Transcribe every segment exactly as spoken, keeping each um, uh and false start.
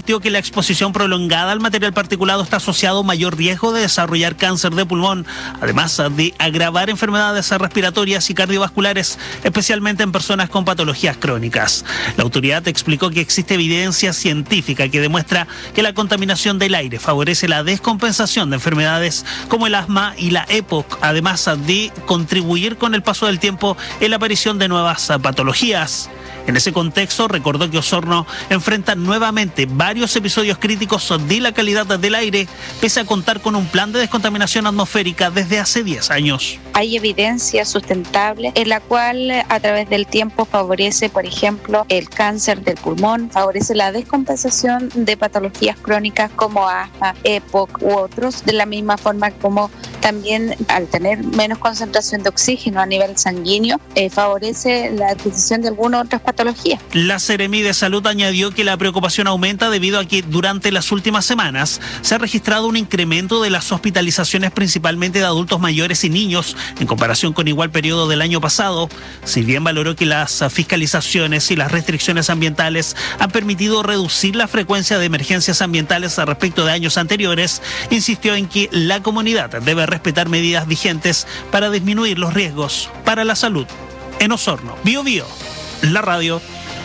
advirtió que la exposición prolongada al material particulado está asociado a un mayor riesgo de desarrollar cáncer de pulmón, además de agravar enfermedades respiratorias y cardiovasculares, especialmente en personas con patologías crónicas. La autoridad explicó que existe evidencia científica que demuestra que la contaminación del aire favorece la descompensación de enfermedades como el asma y la EPOC, además de contribuir con el paso del tiempo en la aparición de nuevas patologías. En ese contexto, recordó que Osorno enfrenta nuevamente varios episodios críticos de la calidad del aire, pese a contar con un plan de descontaminación atmosférica desde hace diez años. Hay evidencia sustentable en la cual a través del tiempo favorece, por ejemplo, el cáncer del pulmón, favorece la descompensación de patologías crónicas como asma, EPOC u otros, de la misma forma como también al tener menos concentración de oxígeno a nivel sanguíneo, eh, favorece la adquisición de algunas otras patologías. La Seremi de Salud añadió que la preocupación aumenta debido a que durante las últimas semanas se ha registrado un incremento de las hospitalizaciones principalmente de adultos mayores y niños en comparación con igual periodo del año pasado. Si bien valoró que las fiscalizaciones y las restricciones ambientales han permitido reducir la frecuencia de emergencias ambientales respecto de años anteriores, insistió en que la comunidad debe respetar medidas vigentes para disminuir los riesgos para la salud. En Osorno, Bio Bio, la radio.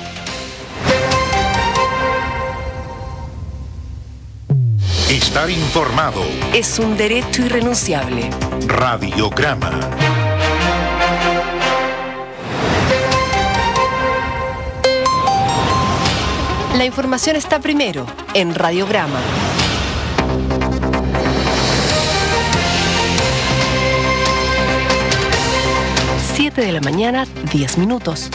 Estar informado es un derecho irrenunciable. Radiograma. La información está primero en Radiograma. siete de la mañana, diez minutos.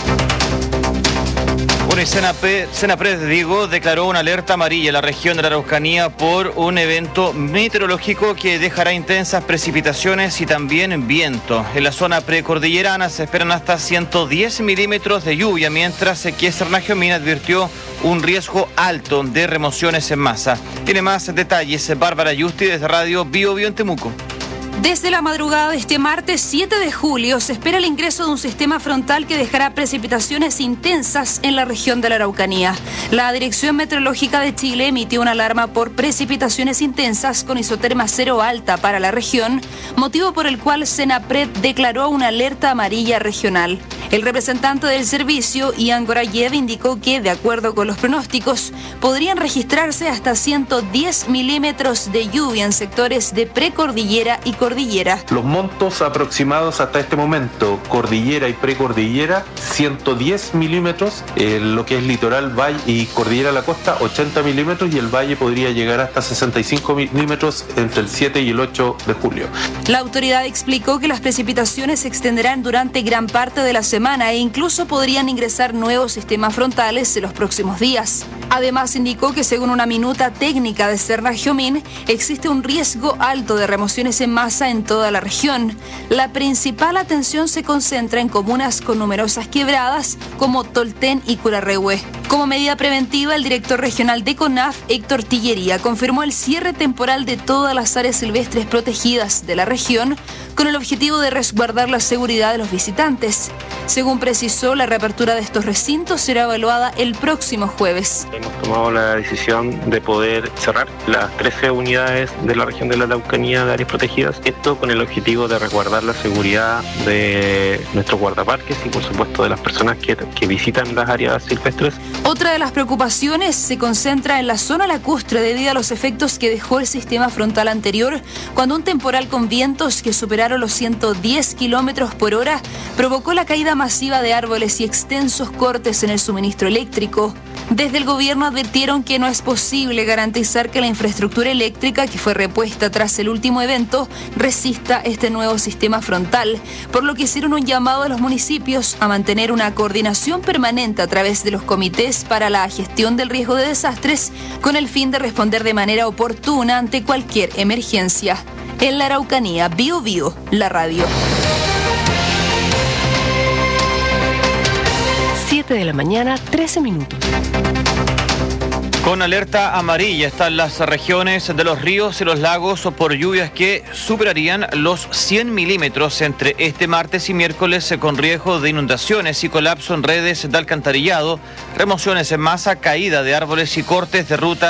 Bueno, y Senapred, Senapred, digo, declaró una alerta amarilla en la región de la Araucanía por un evento meteorológico que dejará intensas precipitaciones y también viento. En la zona precordillerana se esperan hasta ciento diez milímetros de lluvia, mientras que Sernagiomín advirtió un riesgo alto de remociones en masa. Tiene más detalles Bárbara Yusti desde Radio Bio Bio en Temuco. Desde la madrugada de este martes siete de julio se espera el ingreso de un sistema frontal que dejará precipitaciones intensas en la región de la Araucanía. La Dirección Meteorológica de Chile emitió una alarma por precipitaciones intensas con isoterma cero alta para la región, motivo por el cual Senapred declaró una alerta amarilla regional. El representante del servicio, Ian Gorayev, indicó que, de acuerdo con los pronósticos, podrían registrarse hasta ciento diez milímetros de lluvia en sectores de precordillera y cordillera. Los montos aproximados hasta este momento, cordillera y precordillera, ciento diez milímetros, eh, lo que es litoral, valle y cordillera a la costa, ochenta milímetros, y el valle podría llegar hasta sesenta y cinco milímetros entre el siete y el ocho de julio. La autoridad explicó que las precipitaciones se extenderán durante gran parte de la semana e incluso podrían ingresar nuevos sistemas frontales en los próximos días. Además, indicó que según una minuta técnica de Sernagiomín, existe un riesgo alto de remociones en masa en toda la región. La principal atención se concentra en comunas con numerosas quebradas como Tolten y Curarrehue. Como medida preventiva, el director regional de CONAF, Héctor Tillería, confirmó el cierre temporal de todas las áreas silvestres protegidas de la región con el objetivo de resguardar la seguridad de los visitantes. Según precisó, la reapertura de estos recintos será evaluada el próximo jueves. Hemos tomado la decisión de poder cerrar las trece unidades de la región de la Araucanía de áreas protegidas, esto con el objetivo de resguardar la seguridad de nuestros guardaparques y por supuesto de las personas que, que visitan las áreas silvestres. Otra de las preocupaciones se concentra en la zona lacustre debido a los efectos que dejó el sistema frontal anterior cuando un temporal con vientos que superaron los ciento diez kilómetros por hora provocó la caída masiva de árboles y extensos cortes en el suministro eléctrico. Desde el gobierno advirtieron que no es posible garantizar que la infraestructura eléctrica que fue repuesta tras el último evento resista este nuevo sistema frontal, por lo que hicieron un llamado a los municipios a mantener una coordinación permanente a través de los comités para la gestión del riesgo de desastres con el fin de responder de manera oportuna ante cualquier emergencia. En la Araucanía, Bio Bio, la radio. siete de la mañana, trece minutos. Con alerta amarilla están las regiones de los ríos y los lagos por lluvias que superarían los cien milímetros entre este martes y miércoles, con riesgo de inundaciones y colapso en redes de alcantarillado, remociones en masa, caída de árboles y cortes de rutas